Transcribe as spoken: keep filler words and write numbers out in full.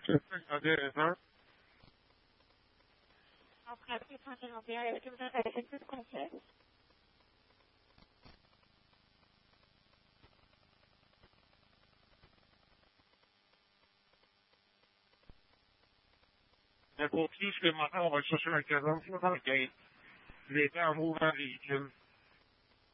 آره نه آخر که پنجاه بیایه که بزن قرص کنه نگفتیش که من آقای شاشه نکردم که من گید زیده هم او ولی که